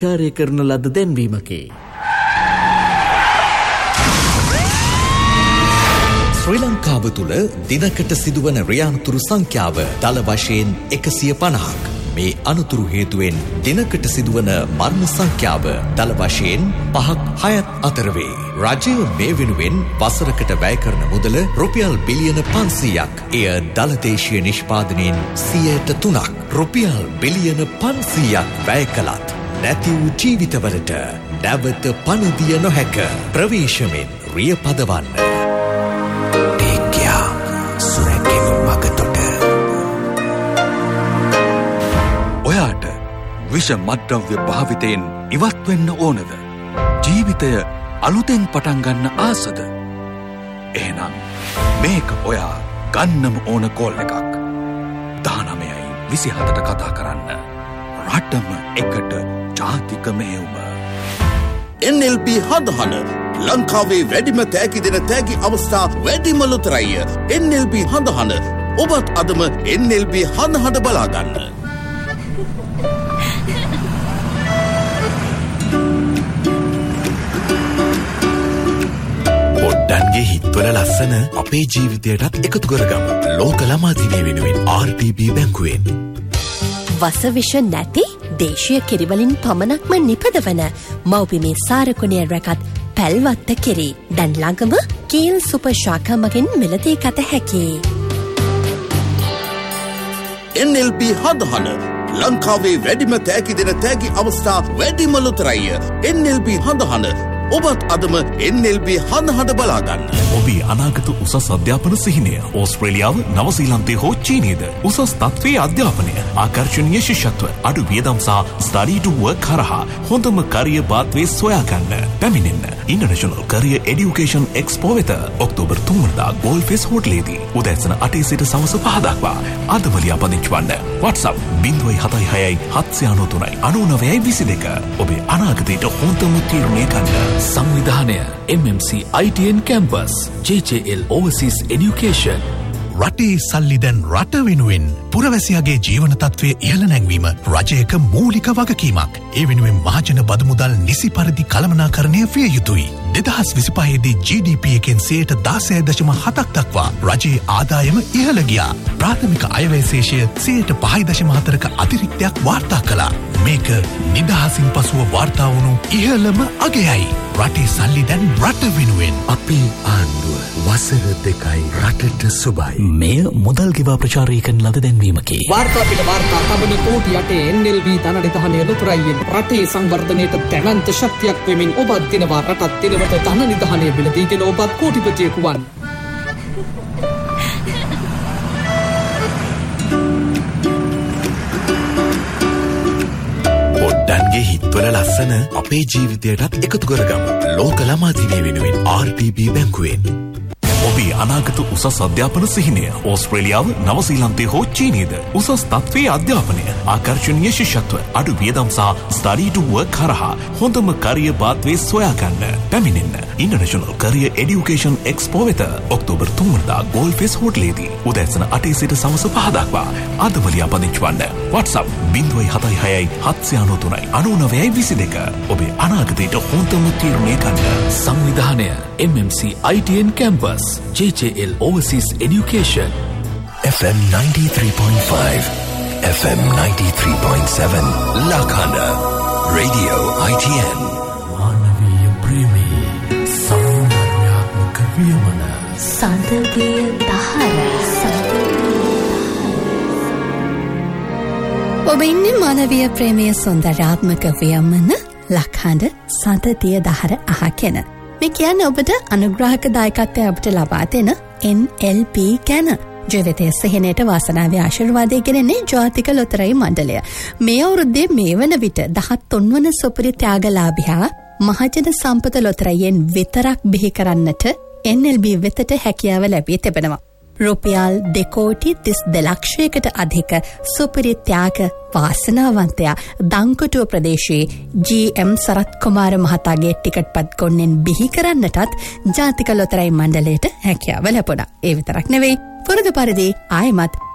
කාර්ය කරන ලද දැන්වීමකි. ශ්‍රී ලංකාව තුළ දිනකට සිදුවන රියානතුරු සංඛ්‍යාව දල වශයෙන් 150ක්. මේ අනතුරු හේතුවෙන් දිනකට සිදුවන මරණ සංඛ්‍යාව දල වශයෙන් 5-6 අතර වේ. රජය මේ වෙනුවෙන් වසරකට වැය කරන මුදල රුපියල් බිලියන 500ක්. එය දල දේශීය නිෂ්පාදනයෙන් 3%. රුපියල් බිලියන 500ක් වැය කළත් නැති වූ ජීවිතවලට නැවත පණ දිය නොහැක. ප්‍රවේශමෙන් රිය පදවන්න. ඔයාට විෂ මත්ද්‍රව්‍ය භාවිතයෙන් ඉවත් වෙන්න ඕනද? ජීවිතය අලුතෙන් පටන් ගන්න ආසද? එහෙනම් මේක ඔයා ගන්නම ඕන කෝල් එකක්. 19-27ට කතා කරන්න. රටම එකට ජාතික මෙහෙයුම. NLB හදහන ලංකාවේ වැඩිම තෑගි දෙන තෑගි අවස්ථා වැඩිම ලොතරැය. NLB හදහන ඔබත් අදම NLB හදහන බලාගන්න. පොඩ්ඩන්ගේ හිත්වල ලස්සන අපේ ජීවිතයටත් එකතු කරගමු. ලෝක ළමා දිනය වෙනුවෙන් RTB බැංකුවෙන්. වසවිෂ නැති දේශීය කිරිවලින් පමණක්ම නිපදවන මව්බිමේ සාරකුණය රැකත් පැල්වත්ත කිරි. දැන් ළඟම කීල් සුපර් ශාඛා මගින් මිලදී ගත හැකි. NLB හදහන ලංකාවේ වැඩිම තෑගි දෙන තෑගි අවස්ථා වැඩිම ලොතරැය. NLB හදහන ඔබත් අදම NLB හදහන බලාගන්න. ඔබේ අනාගත උසස් අධ්‍යාපන සිහිනය ඕස්ට්‍රේලියාව, නවසීලන්තය හෝ චීනයේද උසස් තත්ත්වයේ අධ්‍යාපනය, ආකර්ශනීය ශිෂ්‍යත්ව, අඩු වියදම් සහ ස්ටඩි ටු වර්ක් කරහා හොඳම career පාත්වේ සොයාගන්න. පැමිණෙන්න international career education expo වෙත ඔක්තෝබර් 3 වෙනිදා ගෝල්ෆේස් හෝටලයේදී උදෑසන 8 සිට සවස 5 දක්වා. අදම ලියාපදිංචි වන්න. WhatsApp 076 793 9922. ඔබේ අනාගතයට හොඳම තීරණය ගන්න. සංවිධානය MMC ITN Campus, JJL Overseas Education. රටේ සල්ලි දැන් රට වෙනුවෙන් පුරවැසියාගේ ජීවන තත්ත්වය ඉහළ නැංවීම රජයක මූලික වගකීමක්. ඒ වෙනුවෙන් මහජන බදු මුදල් නිසි පරිදි කළමනාකරණය විය යුතුයි. 2025දී GDP එකෙන් 16.7% දක්වා රජයේ ආදායම ඉහළ ගියා. ප්‍රාථමික අයවැය ශේෂය 5.4%ක අතිරික්තයක් වාර්තා කළා. මේක නිදහසින් පසුව වාර්තා වුණු ඉහළම අගයයි. රටේ සල්ලි දැන් රට වෙනුවෙන්. අපේ ආණ්ඩුව වසර 2යි රටට සුබයි. මෙය මුදල් ගෙවා ප්‍රචාරය කරන ලද දැන්වීමකි. වාර්තා පිට වාර්තා තබන කෝටි 8 NLB ධනනිධානය ලොතරැයියෙන් රටේ සංවර්ධනයට දැනන්ත ශක්තියක් වෙමින් ඔබත් දිනවා. රටත් දිනවට ධනනිධානය බිලදීගෙන ඔබත් කෝටිපතියෙකු වන්. පොඩ්ඩන්ගේ හිත්වල ලස්සන අපේ ජීවිතයටත් එකතු කරගමු. ලෝක ළමා දිනය වෙනුවෙන් RTB බැංකුවෙන්. ඔබේ අනාගත උසස් අධ්‍යාපන සිහිනය ඕස්ට්‍රේලියාව, නවසීලන්තය හෝ චීනයේද උසස් තත්ත්වයේ අධ්‍යාපනය, ආකර්ශනීය ශිෂ්‍යත්ව, අඩු වියදම් සහ ස්ටඩි ටු වර්ක් කරහා හොඳම career පාත්වේ සොයාගන්න. පැමිණෙන්න international career education expo වෙත ඔක්තෝබර් 3 වෙනිදා ගෝල්ෆේස් හෝටලයේදී උදෑසන 8 සිට සවස 5 දක්වා. අදම ලියාපදිංචි වන්න. WhatsApp 076 793 9922. ඔබේ අනාගතයට හොඳම තීරණය ගන්න. සංවිධානය MMC ITN Campus, JJL Overseas Education. FM 93.5, FM 93.7, Lakanda, Radio ITN. මානවීය ප්‍රේමී සෞන්දර්යාත්මක වියමන සඳගේ දහර. ඔබ ඉන්නේ මානවීය ප්‍රේමී සෞන්දර්යාත්මක වියමන ලක්හඬ සඳදිය දහර අහකෙන. මේ කියන්නේ ඔබට අනුග්‍රහක දායකත්වය ඔබට ලබා දෙන NLP ගැන. ජීවිතයේ සිහිනයට වාසනාවේ ආශිර්වාදය ගෙනන්නේ ජාතික ලොතරැයි මණ්ඩලය. මේ අවුරුද්දේ මේ වන විට 13 වන සුපිරි ත්‍යාගලාභියා මහජන සම්පත ලොතරැයියෙන් විතරක් බිහි කරන්නට NLB වෙතට හැකියාව ලැබී තිබෙනවා. රුපියල් 2.32 ලක්ෂයකට අධික සුපිරි ත්‍යාග වාසනාවන්තයා දංකොටුව ප්‍රදේශයේ GM සරත් කුමාර මහතාගේ ටිකට් පත් කොන්නෙන් බිහි කරන්නටත් ජාතික ලොතරැයි මණ්ඩලයට හැකියාව ලැබුණා. ඒ විතරක් නෙවෙයි, පුරුදු පරිදි ආයමත්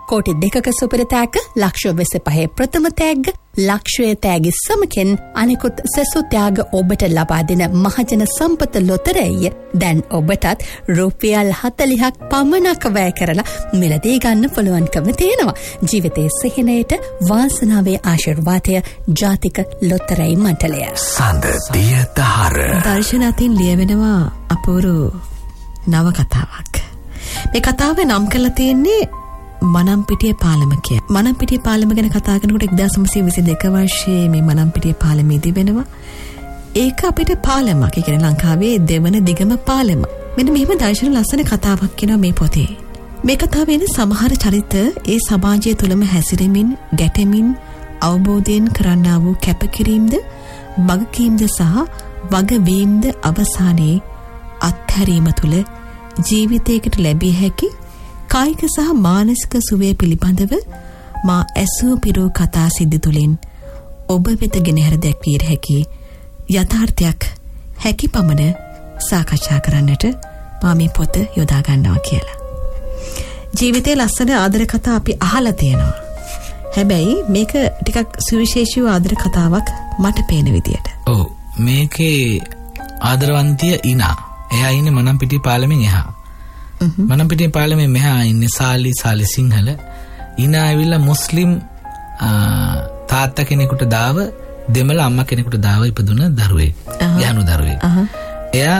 කෝටි 2ක සුපිරි තෑග්ග, ලක්ෂ 25 ප්‍රථම තෑග්ග, ලක්ෂය තෑගි සමකින් අනිකුත් සෙසු ත්‍යාග ඔබට ලබා දෙන මහජන සම්පත ලොතරැයිය දැන් ඔබටත් රුපියල් 40ක් පමණක් වැය කරලා මිලදී ගන්න පුළුවන්කම තියෙනවා. ජීවිතයේ සිහිනයට වාසනාවේ ආශිර්වාදය ජාතික ලොතරැයි මණ්ඩලය. සඳ දිය දහර. දර්ශනතින් ලියවෙනවා අපූරු නව කතාවක්. මේ කතාව නම් කරලා තියෙන්නේ මනම්පිටිය පාලම කිය. මනම්පිටිය පාලම ගැන කතා කරනකොට 1922 වර්ෂයේ මේ මනම්පිටිය පාලමේදී වෙනවා. ඒක අපිට පාලමක්. ඒ කියන්නේ ලංකාවේ දෙවන දිගම පාලම. මෙන්න මෙහෙම දර්ශන ලස්සන කතාවක් කියනවා මේ පොතේ. මේ කතාවේ එන සමහර චරිත ඒ සමාජය තුළම හැසිරෙමින්, ගැටෙමින්, අවබෝධයෙන් කරන්නා වූ කැපකිරීමද, වගකීම්ද සහ වගවීම්ද අවසානයේ අත්හැරීම තුළ ජීවිතයකට ලැබිය හැකි කායික සහ මානසික සුවය පිළිබඳව මා ඇසූ පිරූ කතා සිද්ධි තුළින් ඔබ වෙත ගෙනහැර දැක්විය හැකි යථාර්ථයක් හැකි පමණ සාකච්ඡා කරන්නට මා මේ පොත යොදා ගන්නවා කියලා. ජීවිතයේ ලස්සන ආදර කතා අපි අහලා තියෙනවා. හැබැයි මේක ටිකක් සුවිශේෂී ආදර කතාවක් මට පේන විදියට. ඔව් මේකේ ආදරවන්තිය ඉනා. එයා ඉන්නේ මනම්පිටිය පාලමෙන් එහා. මනම්පිටිය පාලමෙන් මෙහා ඉන්නේ සාලි සිංහල. ඉනා ඇවිල්ලා මුස්ලිම් තාත්තා කෙනෙකුට දාව දෙමළ අම්මා කෙනෙකුට දාව ඉපදුන දරුවෙක්. යහනු දරුවෙක්. එයා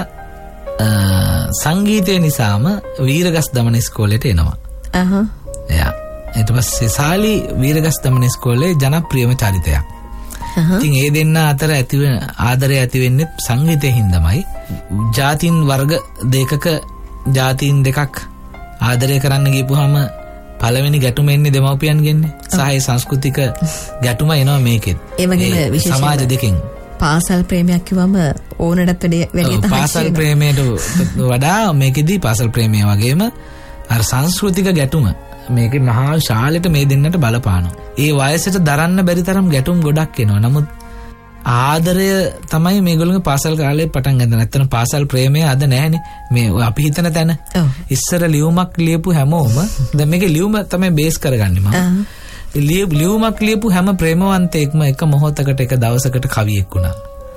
සංගීතය නිසාම වීරගස් දමන ඉස්කෝලේට එනවා. එයා ඊට පස්සේ සාලි වීරගස් දමන ඉස්කෝලේ ජනප්‍රියම චරිතයක්. ඉතින් ඒ දෙන්න අතර ඇතිවෙන ආදරය ඇති වෙන්නේ සංගීතයෙන් හින්දාමයි. ජාතීන් වර්ග දෙකක ජාතීන් දෙකක් ආදරය කරන්න ගියපුවාම පළවෙනි ගැටුම එන්නේ දෙමව්පියන්ගෙන්නේ. සහ ඒ සංස්කෘතික ගැටුම එනවා මේකෙත්. ඒ වගේම සමාජ දෙකෙන් පාසල් ප්‍රේමයක් කිව්වම ඕනටත් වැඩි පාසල් ප්‍රේමයට වඩා මේකෙදී පාසල් ප්‍රේමය වගේම අර සංස්කෘතික ගැටුම මේකේ මහා ශාලෙට මේ දෙන්නට බලපානවා. ඒ වයසට දරන්න බැරි තරම් ගැටුම් ගොඩක් එනවා. නමුත් ආදරය තමයි මේගොල්ලෝගේ පාසල් කාලේ පටන් ගන්න. නැත්තම් පාසල් ප්‍රේමය අද නැහැනේ. මේ අපි හිතන තැන. ඉස්සර ලියුමක් ලියපු හැමෝම දැන් මේකේ ලියුම තමයි බේස් කරගන්නේ මම. ලියුමක් ලියපු හැම ප්‍රේමවන්තයෙක්ම එක මොහොතකට එක දවසකට කවියෙක් වුණා.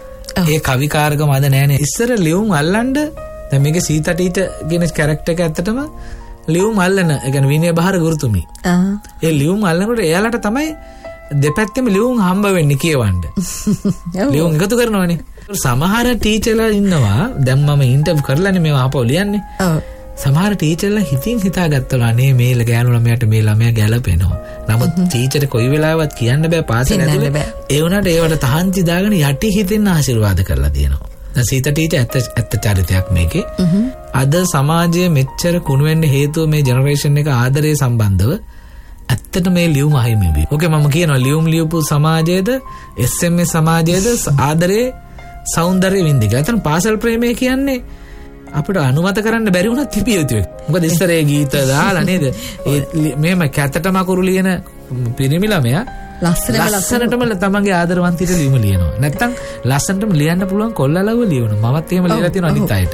ඒ කවිකාරකම අද නැහැනේ. ඉස්සර ලියුම් අල්ලන්න දැන් මේකේ සීතා ටීචර් කියන කැරක්ටර් එක ඇත්තටම ලියුම් අල්ලන, ඒ කියන්නේ විනය බහර ගුරුතුමී. ඒ ලියුම් අල්ලනකොට එයාලට තමයි දෙපැත්තෙම ලියුම් හම්බ වෙන්නේ කියවන්න. ලියුම් එකතු කරනවනේ. සමහර ටීචර්ලා ඉන්නවා දැන් මම ඉන්ටර්වයුව කරලානේ මේවා ආපහු ලියන්නේ. සමහර ටීචර්ලා හිතින් හිතාගත්තලු අනේ මේ ගෑනු ළමයාට මේ ළමයා ගැලපෙනවා. නමුත් ටීචර් කොයි වෙලාවවත් කියන්න බෑ පාසල ඇතුලේ. ඒ වුණාට ඒවට තහංචි දාගෙන යටි හිතෙන් ආශිර්වාද කරලා තියෙනවා. දැන් සීතා ටීචර් ඇත්ත චරිතයක් මේකේ. අද සමාජයේ මෙච්චර කුණු වෙන්න හේතුව මේ ජෙනරේෂන් එක ආදරය සම්බන්ධව ඇත්තට මේ ලියුම අහිමි වෙයි. ඕකේ මම කියනවා ලියුම් ලියපු සමාජයේද SMS සමාජයේද ආදරේ సౌందර්ය වින්දික. එතන පාසල් ප්‍රේමය කියන්නේ අපිට අනුමත කරන්න බැරි වුණත් තිබිය යුතුයි. මොකද ඉස්සර ඒ ගීත දාලා නේද? ඒ මෙහෙම කැතටම අකුරු ලියන පිරිමි ළමයා ලස්සනටම තමන්ගේ ආදරවන්තිට ලියුම ලියනවා. නැත්තම් ලස්සනටම ලියන්න පුළුවන් කොල්ලලව ලියනවා. මමත් එහෙම ලියලා තියෙනවා අනිත් අයට.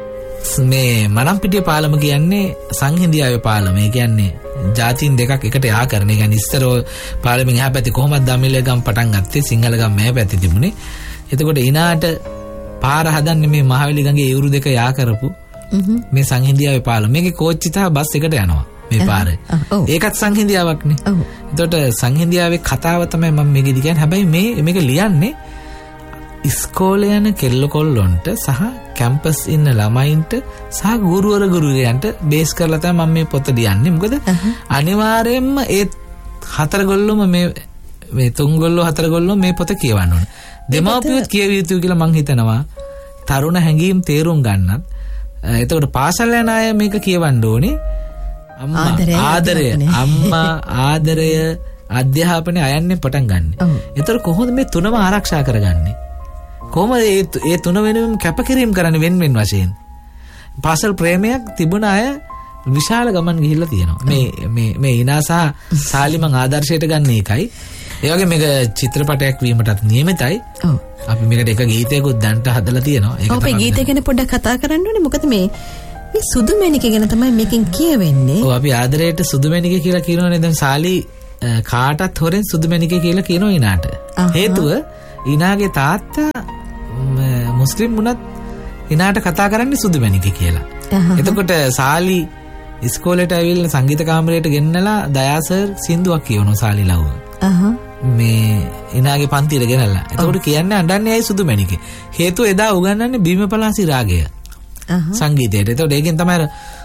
මේ මනම්පිටිය පාලම කියන්නේ සංහිඳියාවේ පාලම. ඒ කියන්නේ ජාතීන් දෙකක් එකට යා කරන. ඒ කියන්නේ ඉස්සර පාලමෙන් එහා පැත්තේ කොහොමද දමිළ ගම් පටන් ගත්තේ, සිංහල ගම් මෙහා පැත්තේ තිබුණේ. එතකොට ඉනාට පාර හදන්නේ මේ මහවැලි ගඟේ ඒවුරු දෙක යා කරපු මේ සංහිඳියාවේ පාලම. මේකේ කෝච්චි තා බස් එකට යනවා මේ පාරේ. ඒකත් සංහිඳියාවක්නේ. එතකොට සංහිඳියාවේ කතාව තමයි මම මේකෙදි කියන්නේ. හැබැයි මේක ලියන්නේ ඉස්කෝලේ යන කෙල්ල කොල්ලොන්ට සහ කැම්පස් ඉන්න ළමයින්ට සහ ගුරුවරයන්ට බේස් කරලා තමයි මම මේ පොත ලියන්නේ. මොකද අනිවාර්යයෙන්ම ඒ හතරගොල්ලොම මේ තුන්ගොල්ලෝ හතරගොල්ලෝ මේ පොත කියවන්න ඕන. දෙමාපියොත් කියවිය යුතුයි කියලා මං හිතනවා. තරුණ හැඟීම් තේරුම් ගන්නත්. එතකොට පාසල් යන අය මේක කියවන්න ඕනේ. ආදරය ආදරය අධ්‍යාපනය අයන්නේ පටන් ගන්න. එතකොට කොහොමද මේ තුනම ආරක්ෂා කරගන්නේ? කොහොමද ඒ තුන වෙනුවෙන් කැපකිරීම කරන්න වෙන වශයෙන්? පාසල් ප්‍රේමයක් තිබුණ අය විශාල ගමන් ගිහිල්ලා තියෙනවා. මේ ඉනා සහ සාලි මං ආදර්ශයට ගන්න එකයි. ඒ වගේ මේක චිත්‍රපටයක් වීමටත් නියමිතයි. අපි මේකට එක ගීතයකුත් දැන්ට හදලා තියෙනවා. ඒක තමයි. ඔව්, ගීතය ගැන පොඩ්ඩක් කතා කරන්න ඕනේ. මොකද මේ මේ සුදුමැණික ගැන තමයි මේකෙන් කියවෙන්නේ. ඔව් අපි ආදරයට සුදුමැණික කියලා කියනවනේ. දැන් සාලි කාටත් හොරෙන් සුදුමැණික කියලා කියනවා ඊනාට. හේතුව ඊනාගේ තාත්තා මුස්ලිම් වුණත් ඊනාට කතා කරන්නේ සුදුමැණික කියලා. එතකොට සාලි ඉස්කෝලේට ඇවිල්ලා සංගීත කාමරයට ගෙන්නලා දයා සර් සින්දුවක් කියවනවා සාලි ලව්ව. මේ ඊනාගේ පන්තියට ගෙනල්ලා. එතකොට කියන්නේ අඬන්නේ ඇයි සුදුමැණිකේ. හේතුව එදා උගන්වන්නේ බීමපලාසි රාගය. සංගීතයට. එතකොට ඒකෙන් තමයි